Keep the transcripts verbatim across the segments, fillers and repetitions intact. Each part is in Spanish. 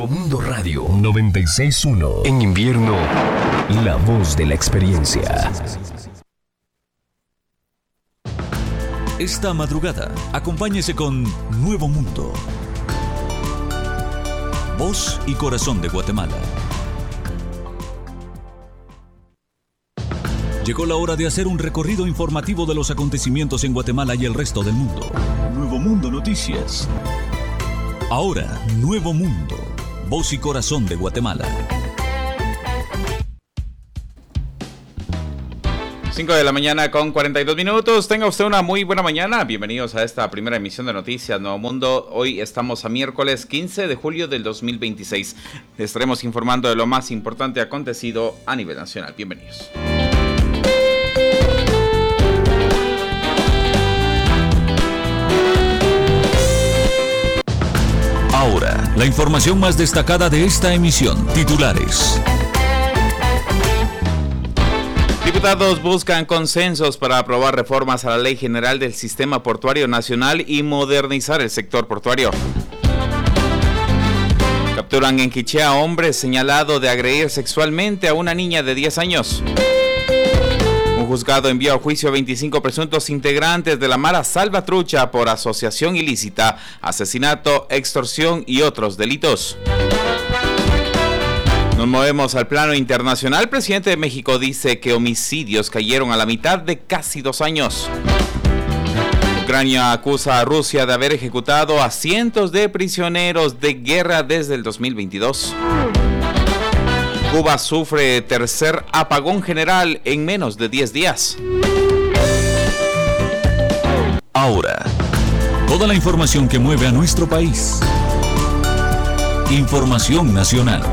Nuevo Mundo Radio noventa y seis punto uno. En invierno, la voz de la experiencia. Esta madrugada, acompáñese con Nuevo Mundo. Voz y corazón de Guatemala. Llegó la hora de hacer un recorrido informativo de los acontecimientos en Guatemala y el resto del mundo. Nuevo Mundo Noticias. Ahora, Nuevo Mundo. Voz y corazón de Guatemala. cinco de la mañana con cuarenta y dos minutos. Tenga usted una muy buena mañana. Bienvenidos a esta primera emisión de Noticias Nuevo Mundo. Hoy estamos a miércoles quince de julio del dos mil veintiséis. Les estaremos informando de lo más importante acontecido a nivel nacional. Bienvenidos. Ahora, la información más destacada de esta emisión. Titulares. Diputados buscan consensos para aprobar reformas a la Ley General del Sistema Portuario Nacional y modernizar el sector portuario. Capturan en Quiché a hombre señalado de agredir sexualmente a una niña de diez años. Un juzgado envió a juicio a veinticinco presuntos integrantes de la Mara Salvatrucha por asociación ilícita, asesinato, extorsión y otros delitos. Nos movemos al plano internacional. El presidente de México dice que homicidios cayeron a la mitad de casi dos años. Ucrania acusa a Rusia de haber ejecutado a cientos de prisioneros de guerra desde el dos mil veintidós. Cuba sufre tercer apagón general en menos de diez días. Ahora, toda la información que mueve a nuestro país. Información nacional.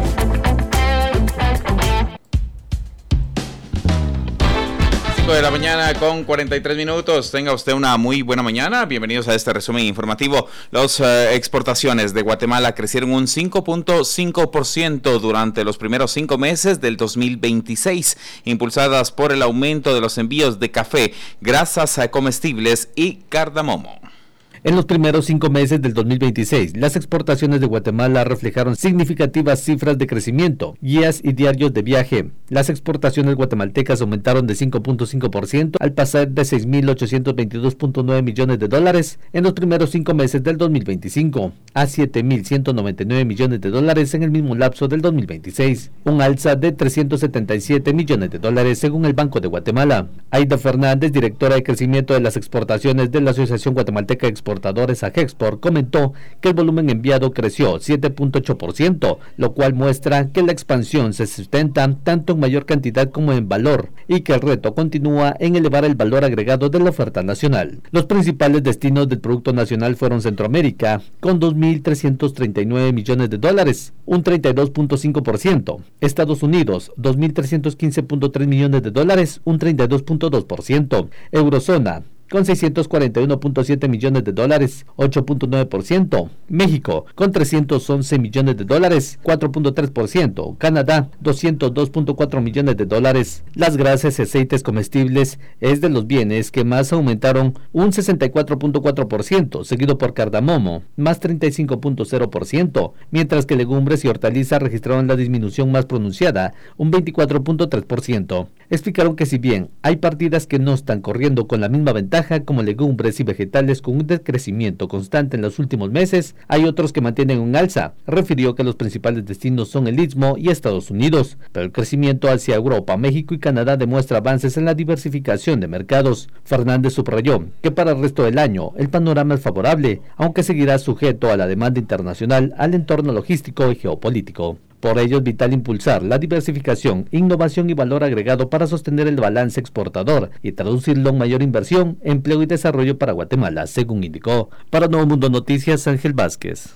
De la mañana con cuarenta y tres minutos. Tenga usted una muy buena mañana. Bienvenidos a este resumen informativo. Las uh, exportaciones de Guatemala crecieron un cinco punto cinco por ciento durante los primeros cinco meses del dos mil veintiséis, impulsadas por el aumento de los envíos de café, grasas comestibles y cardamomo. En los primeros cinco meses del dos mil veintiséis, las exportaciones de Guatemala reflejaron significativas cifras de crecimiento, guías y diarios de viaje. Las exportaciones guatemaltecas aumentaron de cinco punto cinco por ciento al pasar de seis mil ochocientos veintidós punto nueve millones de dólares en los primeros cinco meses del dos mil veinticinco a siete mil ciento noventa y nueve millones de dólares en el mismo lapso del dos mil veintiséis, un alza de trescientos setenta y siete millones de dólares según el Banco de Guatemala. Aida Fernández, directora de crecimiento de las exportaciones de la Asociación Guatemalteca de Exportaciones, Exportadores AGEXPORT, comentó que el volumen enviado creció siete punto ocho por ciento, lo cual muestra que la expansión se sustenta tanto en mayor cantidad como en valor y que el reto continúa en elevar el valor agregado de la oferta nacional. Los principales destinos del Producto Nacional fueron Centroamérica, con dos mil trescientos treinta y nueve millones de dólares, un treinta y dos punto cinco por ciento, Estados Unidos, dos mil trescientos quince punto tres millones de dólares, un treinta y dos punto dos por ciento, Eurozona, con seiscientos cuarenta y uno punto siete millones de dólares, ocho punto nueve por ciento. México, con trescientos once millones de dólares, cuatro punto tres por ciento. Canadá, doscientos dos punto cuatro millones de dólares. Las grasas y aceites comestibles es de los bienes que más aumentaron un sesenta y cuatro punto cuatro por ciento, seguido por cardamomo, más treinta y cinco punto cero por ciento, mientras que legumbres y hortalizas registraron la disminución más pronunciada, un veinticuatro punto tres por ciento. Explicaron que si bien hay partidas que no están corriendo con la misma ventaja, como legumbres y vegetales con un decrecimiento constante en los últimos meses, hay otros que mantienen un alza. Refirió que los principales destinos son el Istmo y Estados Unidos, pero el crecimiento hacia Europa, México y Canadá demuestra avances en la diversificación de mercados. Fernández subrayó que para el resto del año el panorama es favorable, aunque seguirá sujeto a la demanda internacional, al entorno logístico y geopolítico. Por ello es vital impulsar la diversificación, innovación y valor agregado para sostener el balance exportador y traducirlo en mayor inversión, empleo y desarrollo para Guatemala, según indicó. Para Nuevo Mundo Noticias, Ángel Vázquez.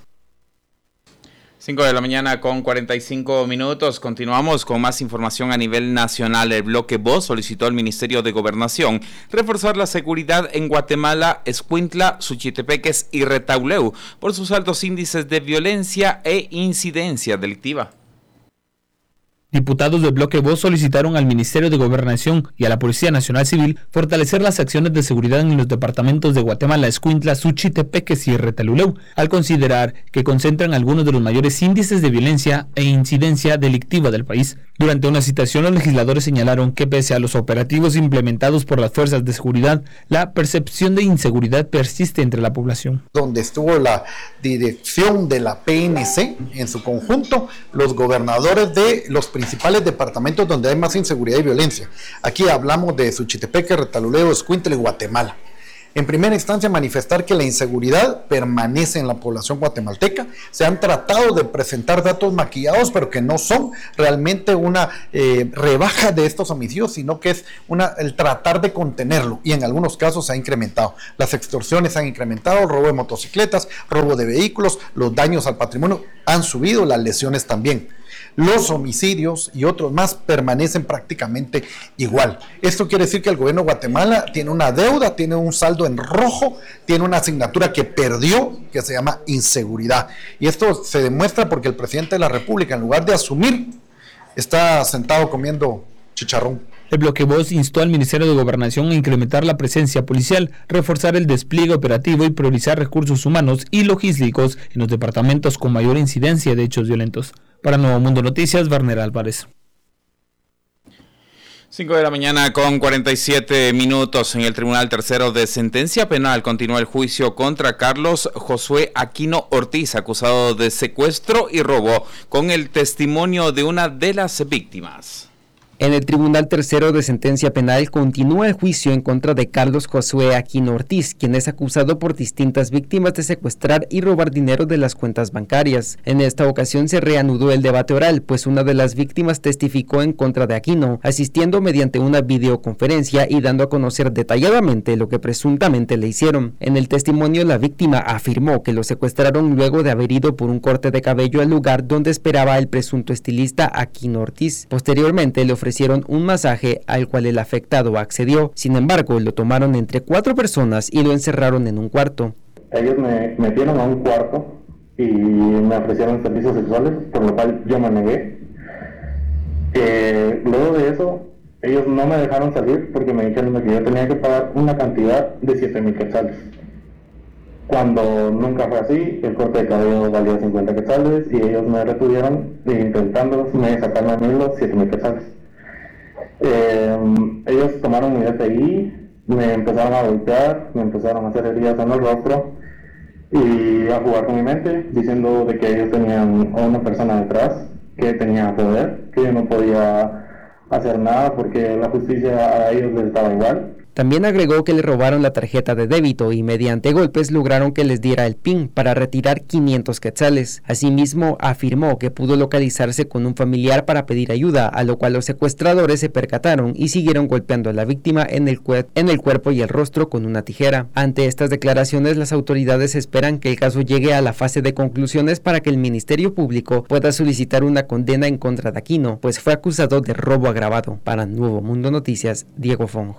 cinco de la mañana con cuarenta y cinco minutos. Continuamos con más información a nivel nacional. El bloque Voz solicitó al Ministerio de Gobernación reforzar la seguridad en Guatemala, Escuintla, Suchitepeques y Retauleu por sus altos índices de violencia e incidencia delictiva. Diputados del Bloque Voz solicitaron al Ministerio de Gobernación y a la Policía Nacional Civil fortalecer las acciones de seguridad en los departamentos de Guatemala, Escuintla, Suchitepeques y Retaluleu, al considerar que concentran algunos de los mayores índices de violencia e incidencia delictiva del país. Durante una citación, los legisladores señalaron que pese a los operativos implementados por las fuerzas de seguridad, la percepción de inseguridad persiste entre la población. Donde estuvo la dirección de la P N C en su conjunto, los gobernadores de los principales departamentos donde hay más inseguridad y violencia. Aquí hablamos de Suchitepeque, Retaluleu, Escuintla y Guatemala. En primera instancia, manifestar que la inseguridad permanece en la población guatemalteca. Se han tratado de presentar datos maquillados, pero que no son realmente una eh, rebaja de estos homicidios, sino que es una, el tratar de contenerlo, y en algunos casos se ha incrementado. Las extorsiones han incrementado, robo de motocicletas, robo de vehículos, los daños al patrimonio han subido, las lesiones también. Los homicidios y otros más permanecen prácticamente igual. Esto quiere decir que el gobierno de Guatemala tiene una deuda, tiene un saldo en rojo, tiene una asignatura que perdió, que se llama inseguridad. Y esto se demuestra porque el presidente de la República, en lugar de asumir, está sentado comiendo chicharrón. El Bloque Voz instó al Ministerio de Gobernación a incrementar la presencia policial, reforzar el despliegue operativo y priorizar recursos humanos y logísticos en los departamentos con mayor incidencia de hechos violentos. Para Nuevo Mundo Noticias, Warner Álvarez. cinco de la mañana con cuarenta y siete minutos. En el Tribunal Tercero de Sentencia Penal continúa el juicio contra Carlos Josué Aquino Ortiz, acusado de secuestro y robo, con el testimonio de una de las víctimas. En el Tribunal Tercero de Sentencia Penal continúa el juicio en contra de Carlos Josué Aquino Ortiz, quien es acusado por distintas víctimas de secuestrar y robar dinero de las cuentas bancarias. En esta ocasión se reanudó el debate oral, pues una de las víctimas testificó en contra de Aquino, asistiendo mediante una videoconferencia y dando a conocer detalladamente lo que presuntamente le hicieron. En el testimonio, la víctima afirmó que lo secuestraron luego de haber ido por un corte de cabello al lugar donde esperaba el presunto estilista Aquino Ortiz. Posteriormente le ofrecieron un masaje al cual el afectado accedió. Sin embargo, lo tomaron entre cuatro personas y lo encerraron en un cuarto. Ellos me metieron a un cuarto y me ofrecieron servicios sexuales, por lo cual yo me negué. Eh, luego de eso, ellos no me dejaron salir porque me dijeron que yo tenía que pagar una cantidad de siete mil quetzales. Cuando nunca fue así, el corte de cabello valía cincuenta quetzales y ellos me retuvieron intentando me sacaron a mí los siete mil quetzales. Eh, ellos tomaron mi D P I, me empezaron a golpear, me empezaron a hacer heridas en el rostro y a jugar con mi mente, diciendo de que ellos tenían a una persona detrás que tenía poder, que yo no podía hacer nada porque la justicia a ellos les estaba igual. También agregó que le robaron la tarjeta de débito y mediante golpes lograron que les diera el PIN para retirar quinientos quetzales. Asimismo, afirmó que pudo localizarse con un familiar para pedir ayuda, a lo cual los secuestradores se percataron y siguieron golpeando a la víctima en el, cuer- en el cuerpo y el rostro con una tijera. Ante estas declaraciones, las autoridades esperan que el caso llegue a la fase de conclusiones para que el Ministerio Público pueda solicitar una condena en contra de Aquino, pues fue acusado de robo agravado. Para Nuevo Mundo Noticias, Diego Fong.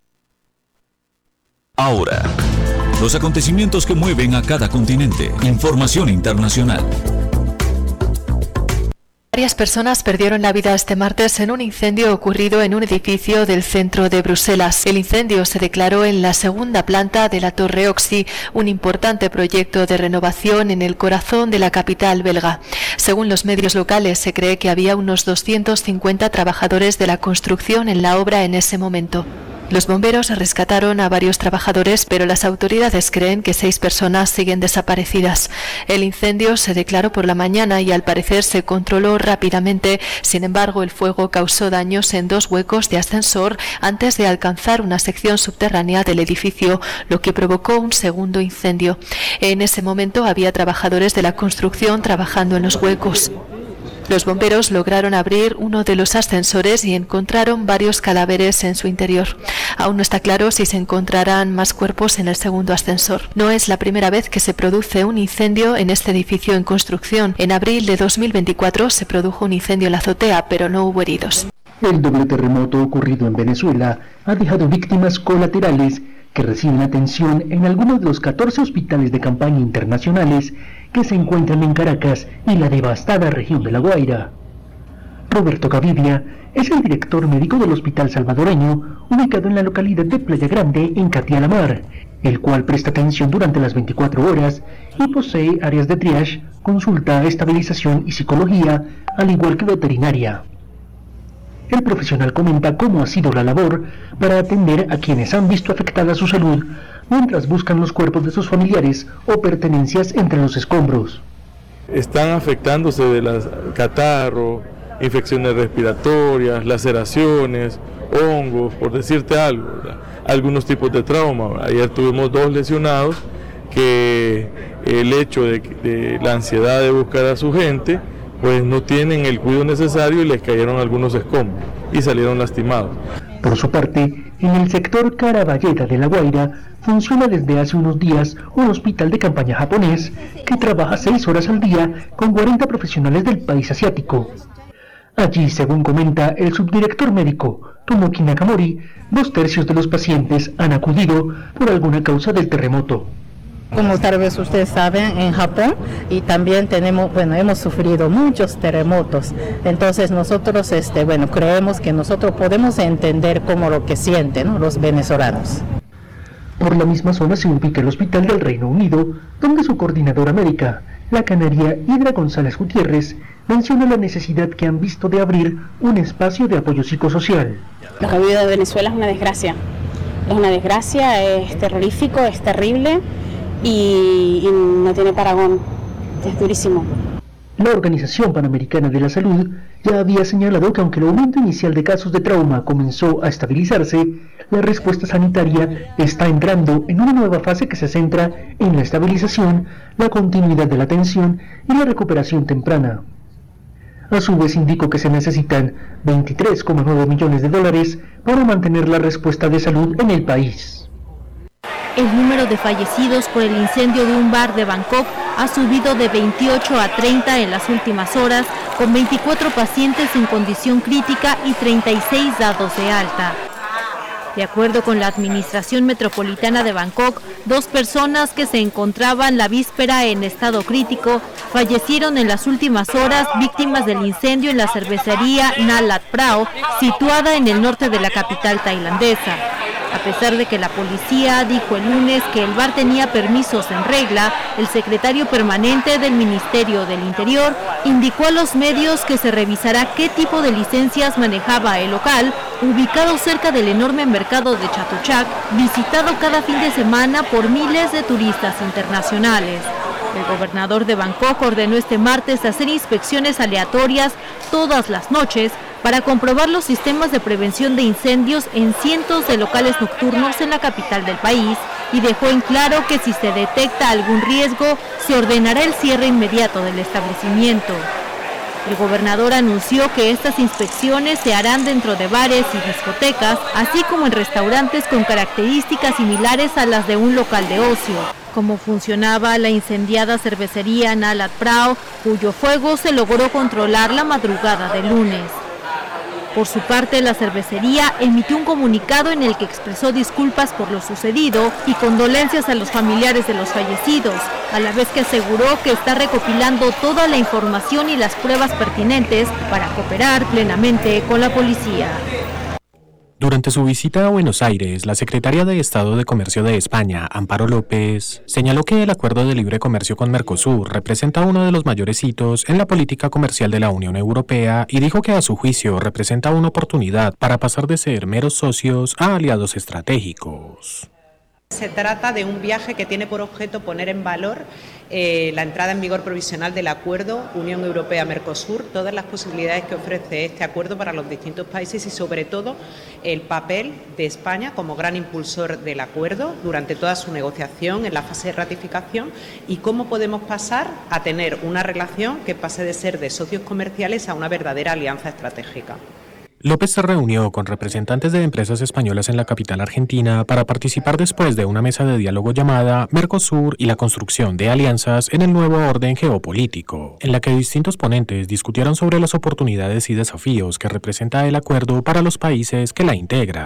Ahora, los acontecimientos que mueven a cada continente. Información internacional. Varias personas perdieron la vida este martes en un incendio ocurrido en un edificio del centro de Bruselas. El incendio se declaró en la segunda planta de la Torre Oxy, un importante proyecto de renovación en el corazón de la capital belga. Según los medios locales, se cree que había unos doscientos cincuenta trabajadores de la construcción en la obra en ese momento. Los bomberos rescataron a varios trabajadores, pero las autoridades creen que seis personas siguen desaparecidas. El incendio se declaró por la mañana y al parecer se controló rápidamente. Sin embargo, el fuego causó daños en dos huecos de ascensor antes de alcanzar una sección subterránea del edificio, lo que provocó un segundo incendio. En ese momento había trabajadores de la construcción trabajando en los huecos. Los bomberos lograron abrir uno de los ascensores y encontraron varios cadáveres en su interior. Aún no está claro si se encontrarán más cuerpos en el segundo ascensor. No es la primera vez que se produce un incendio en este edificio en construcción. En abril de dos mil veinticuatro se produjo un incendio en la azotea, pero no hubo heridos. El doble terremoto ocurrido en Venezuela ha dejado víctimas colaterales que reciben atención en algunos de los catorce hospitales de campaña internacionales que se encuentran en Caracas y la devastada región de La Guaira. Roberto Gavidia es el director médico del Hospital Salvadoreño, ubicado en la localidad de Playa Grande, en Catia la Mar, el cual presta atención durante las veinticuatro horas y posee áreas de triage, consulta, estabilización y psicología, al igual que veterinaria. El profesional comenta cómo ha sido la labor para atender a quienes han visto afectada su salud mientras buscan los cuerpos de sus familiares o pertenencias entre los escombros. Están afectándose de las catarro, infecciones respiratorias, laceraciones, hongos, por decirte algo, ¿verdad? Algunos tipos de trauma. Ayer tuvimos dos lesionados que el hecho de, de la ansiedad de buscar a su gente, pues no tienen el cuidado necesario y les cayeron algunos escombros y salieron lastimados. Por su parte, en el sector Caraballeda de La Guaira funciona desde hace unos días un hospital de campaña japonés que trabaja seis horas al día con cuarenta profesionales del país asiático. Allí, según comenta el subdirector médico Tomoki Nakamori, dos tercios de los pacientes han acudido por alguna causa del terremoto. Como tal vez ustedes saben, en Japón y también tenemos, bueno, hemos sufrido muchos terremotos. Entonces nosotros, este, bueno, creemos que nosotros podemos entender cómo lo que sienten, ¿no?, los venezolanos. Por la misma zona se ubica el Hospital del Reino Unido, donde su coordinadora médica, la canaria Hidra González Gutiérrez, menciona la necesidad que han visto de abrir un espacio de apoyo psicosocial. Lo que ha habido de Venezuela es una desgracia. Es una desgracia, es terrorífico, es terrible. Y, y no tiene paragón, es durísimo. La Organización Panamericana de la Salud ya había señalado que aunque el aumento inicial de casos de trauma comenzó a estabilizarse, la respuesta sanitaria está entrando en una nueva fase que se centra en la estabilización, la continuidad de la atención y la recuperación temprana. A su vez indicó que se necesitan veintitrés coma nueve millones de dólares para mantener la respuesta de salud en el país. El número de fallecidos por el incendio de un bar de Bangkok ha subido de veintiocho a treinta en las últimas horas, con veinticuatro pacientes en condición crítica y treinta y seis dados de alta. De acuerdo con la Administración Metropolitana de Bangkok, dos personas que se encontraban la víspera en estado crítico fallecieron en las últimas horas víctimas del incendio en la cervecería Nalat Prao, situada en el norte de la capital tailandesa. A pesar de que la policía dijo el lunes que el bar tenía permisos en regla, el secretario permanente del Ministerio del Interior indicó a los medios que se revisará qué tipo de licencias manejaba el local, ubicado cerca del enorme mercado de Chatuchak, visitado cada fin de semana por miles de turistas internacionales. El gobernador de Bangkok ordenó este martes hacer inspecciones aleatorias todas las noches para comprobar los sistemas de prevención de incendios en cientos de locales nocturnos en la capital del país y dejó en claro que si se detecta algún riesgo, se ordenará el cierre inmediato del establecimiento. El gobernador anunció que estas inspecciones se harán dentro de bares y discotecas, así como en restaurantes con características similares a las de un local de ocio, como funcionaba la incendiada cervecería Nalat Prao, cuyo fuego se logró controlar la madrugada del lunes. Por su parte, la cervecería emitió un comunicado en el que expresó disculpas por lo sucedido y condolencias a los familiares de los fallecidos, a la vez que aseguró que está recopilando toda la información y las pruebas pertinentes para cooperar plenamente con la policía. Durante su visita a Buenos Aires, la secretaria de Estado de Comercio de España, Amparo López, señaló que el acuerdo de libre comercio con Mercosur representa uno de los mayores hitos en la política comercial de la Unión Europea y dijo que a su juicio representa una oportunidad para pasar de ser meros socios a aliados estratégicos. Se trata de un viaje que tiene por objeto poner en valor eh, la entrada en vigor provisional del acuerdo Unión Europea-Mercosur, todas las posibilidades que ofrece este acuerdo para los distintos países y sobre todo el papel de España como gran impulsor del acuerdo durante toda su negociación en la fase de ratificación y cómo podemos pasar a tener una relación que pase de ser de socios comerciales a una verdadera alianza estratégica. López se reunió con representantes de empresas españolas en la capital argentina para participar después de una mesa de diálogo llamada Mercosur y la construcción de alianzas en el nuevo orden geopolítico, en la que distintos ponentes discutieron sobre las oportunidades y desafíos que representa el acuerdo para los países que la integran.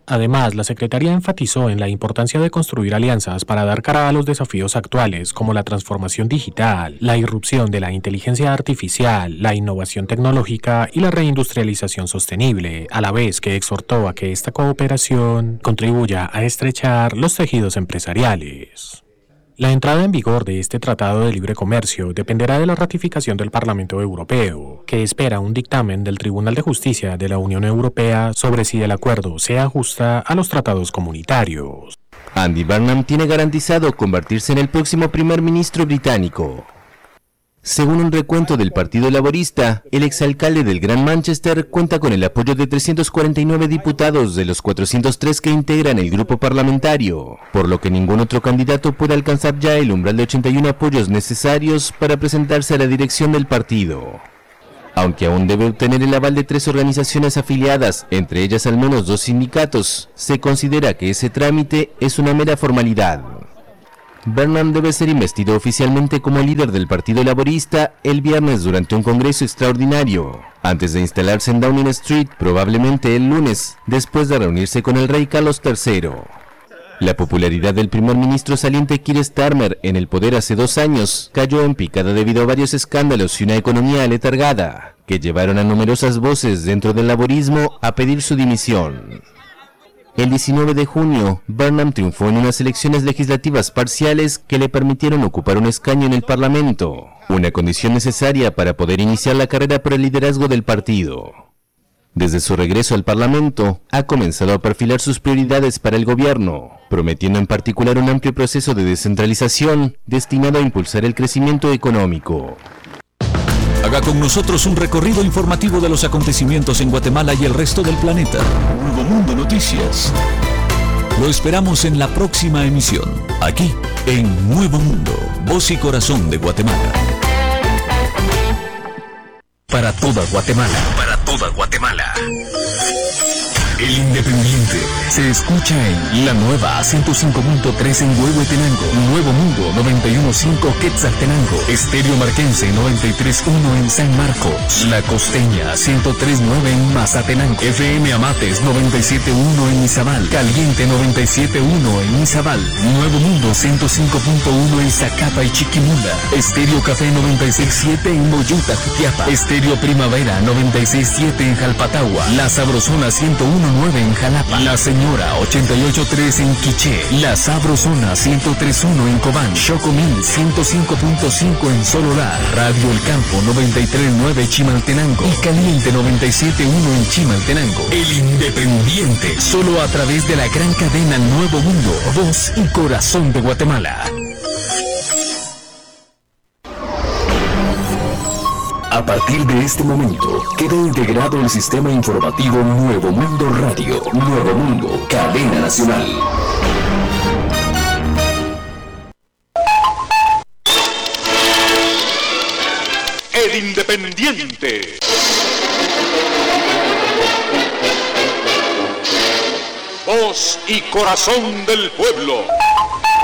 Además, la Secretaría enfatizó en la importancia de construir alianzas para dar cara a los desafíos actuales como la transformación digital, la irrupción de la inteligencia artificial, la innovación tecnológica y la reindustrialización sostenible, a la vez que exhortó a que esta cooperación contribuya a estrechar los tejidos empresariales. La entrada en vigor de este Tratado de Libre Comercio dependerá de la ratificación del Parlamento Europeo, que espera un dictamen del Tribunal de Justicia de la Unión Europea sobre si el acuerdo se ajusta a los tratados comunitarios. Andy Burnham tiene garantizado convertirse en el próximo primer ministro británico. Según un recuento del Partido Laborista, el exalcalde del Gran Manchester cuenta con el apoyo de trescientos cuarenta y nueve diputados de los cuatrocientos tres que integran el grupo parlamentario, por lo que ningún otro candidato puede alcanzar ya el umbral de ochenta y uno apoyos necesarios para presentarse a la dirección del partido. Aunque aún debe obtener el aval de tres organizaciones afiliadas, entre ellas al menos dos sindicatos, se considera que ese trámite es una mera formalidad. Burnham debe ser investido oficialmente como líder del Partido Laborista el viernes durante un congreso extraordinario, antes de instalarse en Downing Street probablemente el lunes, después de reunirse con el rey Carlos tercero. La popularidad del primer ministro saliente Keir Starmer en el poder hace dos años cayó en picada debido a varios escándalos y una economía aletargada, que llevaron a numerosas voces dentro del laborismo a pedir su dimisión. El diecinueve de junio, Burnham triunfó en unas elecciones legislativas parciales que le permitieron ocupar un escaño en el Parlamento, una condición necesaria para poder iniciar la carrera por el liderazgo del partido. Desde su regreso al Parlamento, ha comenzado a perfilar sus prioridades para el gobierno, prometiendo en particular un amplio proceso de descentralización destinado a impulsar el crecimiento económico. Haga con nosotros un recorrido informativo de los acontecimientos en Guatemala y el resto del planeta. Nuevo Mundo Noticias. Lo esperamos en la próxima emisión, aquí en Nuevo Mundo, voz y corazón de Guatemala. Para toda Guatemala. Para toda Guatemala. El Independiente se escucha en la nueva ciento cinco punto tres en Huehuetenango, Nuevo Mundo noventa y uno punto cinco Quetzaltenango, Estéreo Marquense noventa y tres punto uno en San Marcos, La Costeña ciento tres punto nueve en Mazatenango, F M Amates noventa y siete punto uno en Izabal, Caliente noventa y siete punto uno en Izabal, Nuevo Mundo ciento cinco punto uno en Zacapa y Chiquimula, Estéreo Café noventa y seis punto siete en Moyuta, Jutiapa, Estéreo Primavera noventa y seis punto siete en Jalpatagua, La Sabrosona ciento uno punto nueve en Jalapa, La Señora ochenta y ocho punto tres en Quiché, La Sabrosona ciento tres punto uno en Cobán, Chocomil ciento cinco punto cinco en Sololá, Radio El Campo noventa y tres punto nueve Chimaltenango y Caliente noventa y siete punto uno en Chimaltenango. El Independiente, solo a través de la gran cadena Nuevo Mundo, voz y corazón de Guatemala. A partir de este momento, queda integrado el sistema informativo Nuevo Mundo Radio, Nuevo Mundo, cadena nacional. El Independiente. Voz y corazón del pueblo.